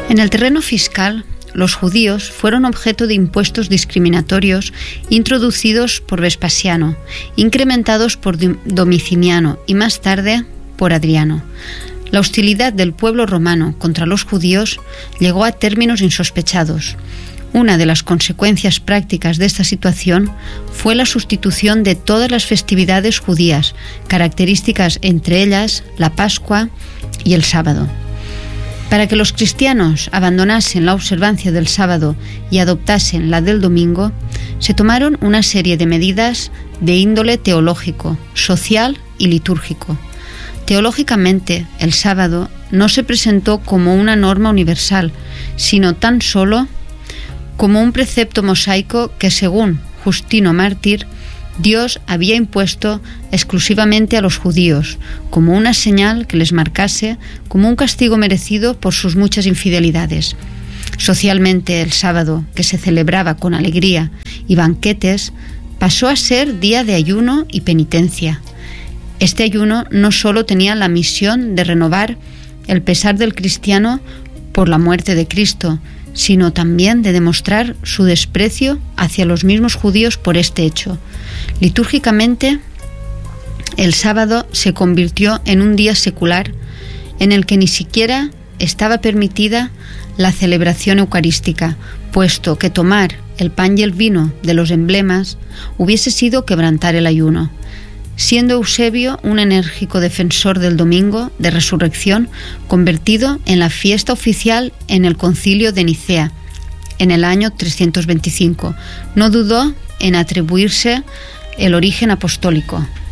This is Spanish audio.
En el terreno fiscal, los judíos fueron objeto de impuestos discriminatorios introducidos por Vespasiano, incrementados por Domitiniano y más tarde por Adriano. La hostilidad del pueblo romano contra los judíos llegó a términos insospechados. Una de las consecuencias prácticas de esta situación fue la sustitución de todas las festividades judías, características entre ellas la Pascua y el sábado. Para que los cristianos abandonasen la observancia del sábado y adoptasen la del domingo, se tomaron una serie de medidas de índole teológico, social y litúrgico. Teológicamente, el sábado no se presentó como una norma universal, sino tan solo como un precepto mosaico que, según Justino Mártir, Dios había impuesto exclusivamente a los judíos, como una señal que les marcase como un castigo merecido por sus muchas infidelidades. Socialmente, el sábado, que se celebraba con alegría y banquetes, pasó a ser día de ayuno y penitencia. Este ayuno no solo tenía la misión de renovar el pesar del cristiano por la muerte de Cristo, sino también de demostrar su desprecio hacia los mismos judíos por este hecho. Litúrgicamente, el sábado se convirtió en un día secular en el que ni siquiera estaba permitida la celebración eucarística, puesto que tomar el pan y el vino de los emblemas hubiese sido quebrantar el ayuno. Siendo Eusebio un enérgico defensor del domingo de resurrección, convertido en la fiesta oficial en el Concilio de Nicea, en el año 325, no dudó en atribuirse el origen apostólico.